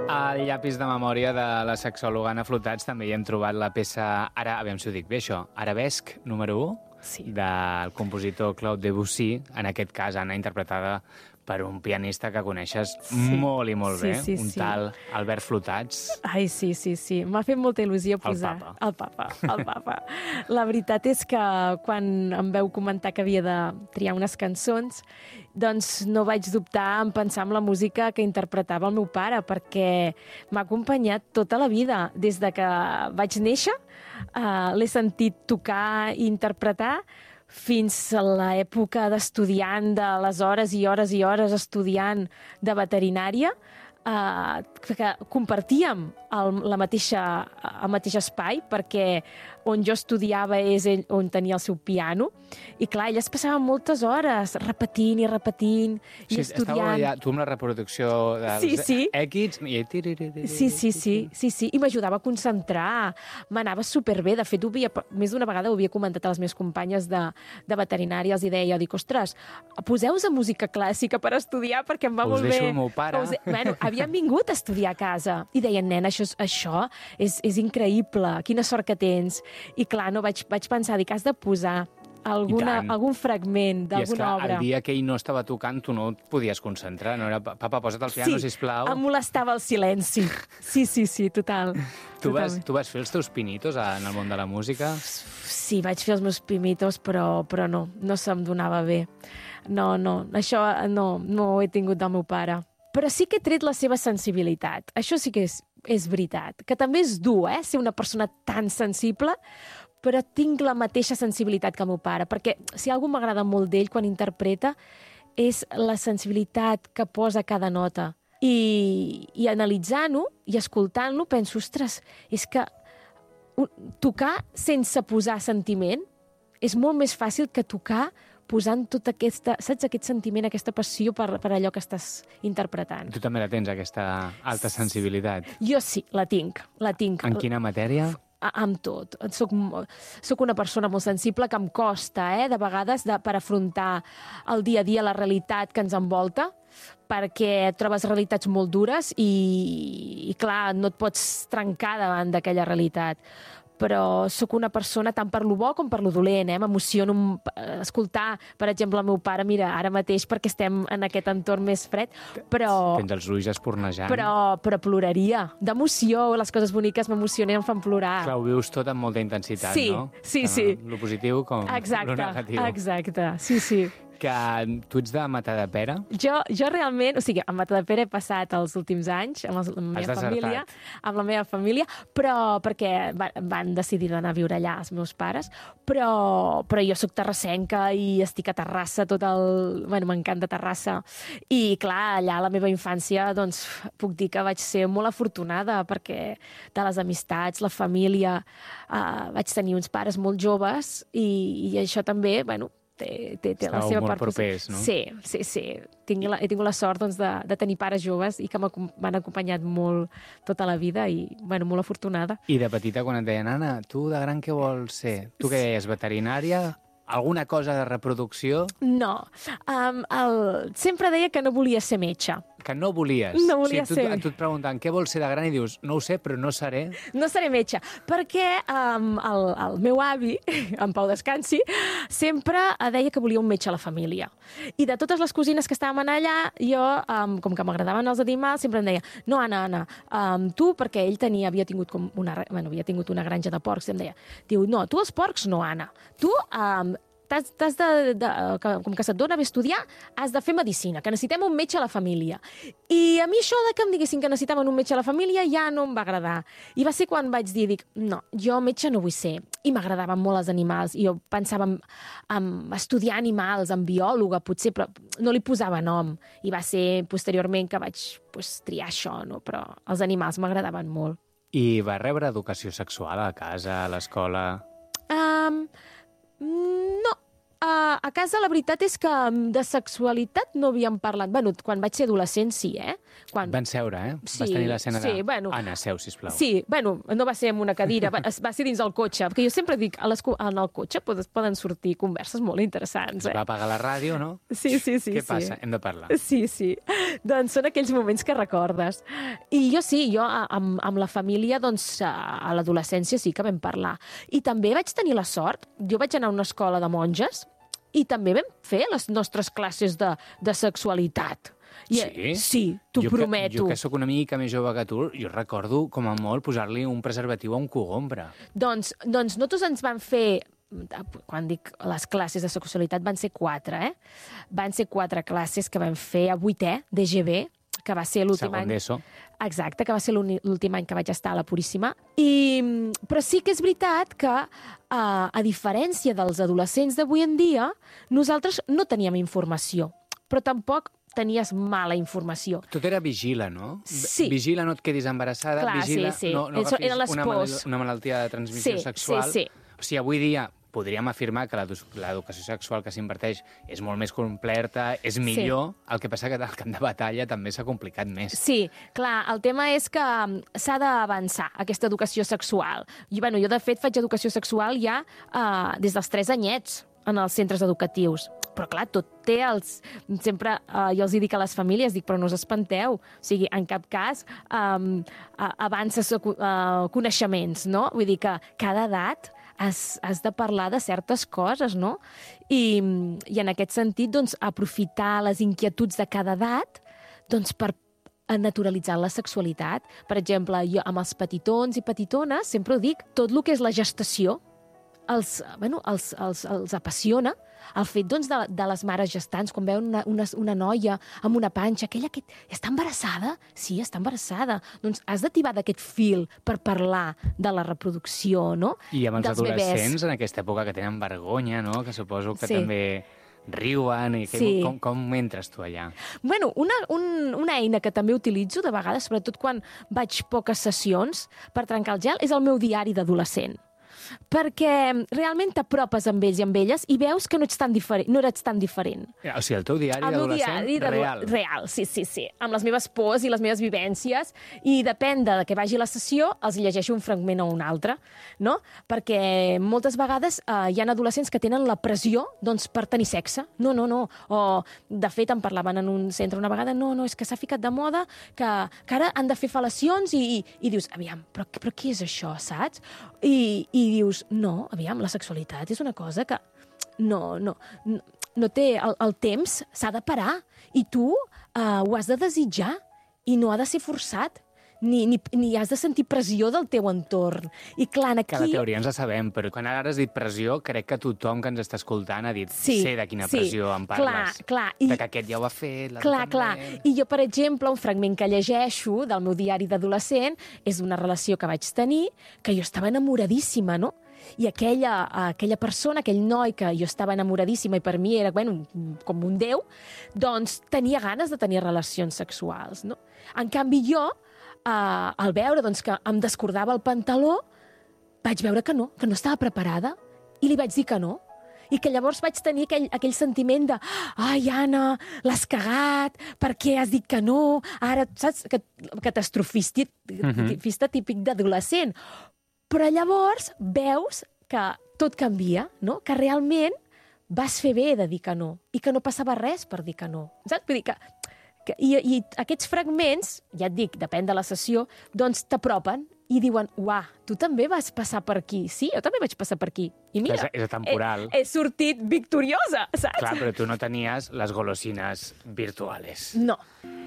Al llapis de memòria de la sexòloga Anna Flotats també hi hem trobat la peça, ara, aviam si ho dic bé això, Arabesc número 1, Sí. del compositor Claude Debussy, en aquest cas Anna interpretada per un pianista que coneixes molt i molt bé, un tal Albert Flotats. Ai, sí. M'ha fet molta il·lusió posar... El papa. La veritat és que quan em veu comentar que havia de triar unes cançons, doncs no vaig dubtar en pensar en la música que interpretava el meu pare, perquè m'ha acompanyat tota la vida. Des de que vaig néixer, l'he sentit tocar i interpretar, fins a l'època d'estudiant, de les hores i hores i hores estudiant de veterinària, que compartíem el mateix espai, perquè on jo estudiava és ell on tenia el seu piano, i clar, ell es passava moltes hores repetint i estudiant. Estava allà, tu amb la reproducció dels èquits... Sí, i m'ajudava a concentrar, m'anava superbé. De fet, més d'una vegada ho havia comentat a les meves companyes de veterinària, els deia, ostres, poseu-vos a música clàssica per estudiar, perquè em va molt bé. Us deixo el meu pare. Bueno, havien vingut a estudiar a casa i deien, nena, això és increïble, quina sort que tens. I clar, no vaig pensar, dic, has de posar algun fragment d'alguna obra. I és que el dia que ell no estava tocant tu no et podies concentrar, no era, papa, posa't al piano, sisplau. Sí, em molestava el silenci. Sí, total. Tu vas fer els teus pinitos en el món de la música? Sí, vaig fer els meus pinitos, però no se'm donava bé. No, això no ho he tingut del meu pare. Però sí que he tret la seva sensibilitat. Això sí que és veritat. Que també és dur, ser una persona tan sensible, però tinc la mateixa sensibilitat que el meu pare, perquè si algú m'agrada molt d'ell quan interpreta és la sensibilitat que posa cada nota. I analitzant-ho i escoltant-lo penso, ostres, és que tocar sense posar sentiment és molt més fàcil que tocar posant tota aquesta, saps, aquest sentiment, aquesta passió per allò que estàs interpretant. Tu també la tens, aquesta alta sensibilitat? Jo sí, la tinc. En quina matèria? Amb tot. Soc una persona molt sensible que em costa, de vegades, per afrontar el dia a dia, la realitat que ens envolta, perquè trobes realitats molt dures i clar, no et pots trencar davant d'aquella realitat. Però sóc una persona tant per lo bo com per lo dolent, m'emociono escoltar, per exemple, el meu pare, mira, ara mateix perquè estem en aquest entorn més fred, però... Tens els ulls espornejant. Però ploraria. D'emoció, les coses boniques m'emocionen i em fan plorar. Clar, ho vius tot amb molta intensitat, no? Sí. Lo positiu com lo negatiu. Exacte, sí. Que tu ets de Matadepera? Jo realment, a Matadepera he passat els últims anys amb la meva família, però perquè van decidir d'anar a viure allà els meus pares, però jo sóc terrassenca i estic a Terrassa m'encanta Terrassa, i clar, allà a la meva infància doncs puc dir que vaig ser molt afortunada, perquè de les amistats, la família, vaig tenir uns pares molt joves i això també, té la seva part... Estàveu molt propers, no? Sí. He tingut la sort de tenir pares joves i que m'han acompanyat molt tota la vida i, molt afortunada. I de petita, quan et deien, Anna, tu de gran què vols ser? Tu què deies, veterinària? Alguna cosa de reproducció? No. Sempre deia que no volia ser metge. Que no volies? No volia ser. Tu et pregunten què vols ser de gran i dius, no ho sé, però no seré. No seré metge, perquè el meu avi, en Pau descansi, sempre deia que volia un metge a la família. I de totes les cosines que estàvem allà, jo, com que m'agradaven els animals, sempre em deia, no, Anna, tu, perquè ell havia tingut una granja de porcs, em deia, no, tu els porcs no, Anna. Tu, com que se't dona bé estudiar, has de fer medicina, que necessitem un metge a la família. I a mi això de que em diguessin que necessitaven un metge a la família ja no em va agradar. I va ser quan vaig dir, no, jo metge no vull ser. I m'agradaven molt els animals. I jo pensava en estudiar animals, en biòloga, potser, però no li posava nom. I va ser posteriorment que vaig triar això, no? Però els animals m'agradaven molt. I va rebre educació sexual a casa, a l'escola? a casa la veritat és que de sexualitat no havíem parlat. Bueno, quan vaig ser adolescent sí, Van seure, Sí, vas tenir l'escena de... bueno, Anna, seu, sisplau. Sí, bueno, no va ser en una cadira, va ser dins el cotxe, perquè jo sempre dic, en el cotxe poden sortir converses molt interessants. Es va apagar la ràdio, no? Sí. Què passa? Hem de parlar. Sí. Doncs són aquells moments que recordes. I jo amb la família, doncs, a l'adolescència sí que vam parlar. I també vaig tenir la sort, jo vaig anar a una escola de monges i també vam fer les nostres classes de sexualitat. Sí? Sí, t'ho prometo. Jo que sóc una mica més jove que tu, jo recordo, com a molt, posar-li un preservatiu a un cogombre. Doncs nosaltres ens van fer, quan dic les classes de sexualitat, van ser 4, Van ser 4 classes que vam fer a 8è d'EGB, que va ser l'últim any... Segon d'ESO. Exacte, que va ser l'últim any que vaig estar a la Puríssima. Però sí que és veritat que, a diferència dels adolescents d'avui en dia, nosaltres no teníem informació, però tampoc tenies mala informació. Tot era vigila, no? Sí. Vigila, no et quedis embarassada. Clar, vigila, sí. no agafis una malaltia de transmissió sexual. Sí. O sigui, avui dia podríem afirmar que l'educació sexual que s'imparteix és molt més completa, és millor, el que passa que al camp de batalla també s'ha complicat més. Sí, clar, el tema és que s'ha d'avançar, aquesta educació sexual. Jo, de fet, faig educació sexual ja des dels 3 anyets en els centres educatius. Però, clar, tot té els... Sempre jo els dic a les famílies, però no us espanteu. O sigui, en cap cas avances coneixements, no? Vull dir que cada edat has de parlar de certes coses, no? I en aquest sentit, doncs, aprofitar les inquietuds de cada edat, doncs, per naturalitzar la sexualitat. Per exemple, jo amb els petitons i petitones sempre ho dic, tot el que és la gestació els apassiona. El fet, doncs, de les mares gestants, quan veuen una noia amb una panxa, aquella que està embarassada? Sí, està embarassada. Doncs has de tibar d'aquest fil per parlar de la reproducció, no? I amb els adolescents, en aquesta època, que tenen vergonya, no? Que suposo que també riuen. Com entres tu allà? Bueno, una eina que també utilitzo de vegades, sobretot quan vaig poques sessions per trencar el gel, és el meu diari d'adolescent. Perquè realment t'apropes amb ells i amb elles i veus que no eres tan diferent. O sigui, el teu diari d'adolescent real. Real, sí. Amb les meves pors i les meves vivències. I depèn de que vagi a la sessió, els llegeixo un fragment o un altre, no? Perquè moltes vegades hi ha adolescents que tenen la pressió, doncs, per tenir sexe. No. O, de fet, em parlaven en un centre una vegada, no, és que s'ha ficat de moda, que ara han de fer fel·lacions i dius, aviam, però què és això, saps? I dius, no, aviam, la sexualitat és una cosa que no té... El temps s'ha de parar i tu ho has de desitjar i no ha de ser forçat. Ni has de sentir pressió del teu entorn. I clar, aquí... Que la teoria ens la sabem, però quan ara has dit pressió, crec que tothom que ens està escoltant ha dit sé de quina pressió em parles. Clar. De que aquest ja ho ha fet, l'altre també... I jo, per exemple, un fragment que llegeixo del meu diari d'adolescent és una relació que vaig tenir, que jo estava enamoradíssima, no? I aquella persona, aquell noi que jo estava enamoradíssima i per mi era, com un déu, doncs tenia ganes de tenir relacions sexuals, no? En canvi, jo, al veure doncs, que em descordava el pantaló, vaig veure que no estava preparada, i li vaig dir que no. I que llavors vaig tenir aquell sentiment de ai, Anna, l'has cagat, per què has dit que no? Ara, saps? Catastrofista típic d'adolescent. Però llavors veus que tot canvia, no? Que realment vas fer bé de dir que no, i que no passava res per dir que no. Saps? Vull dir que I aquests fragments, ja et dic, depèn de la sessió, doncs t'apropen i diuen, uah, tu també vas passar per aquí. Sí, jo també vaig passar per aquí. I mira, és atemporal. He sortit victoriosa, saps? Clar, però tu no tenies les golosines virtuals. No.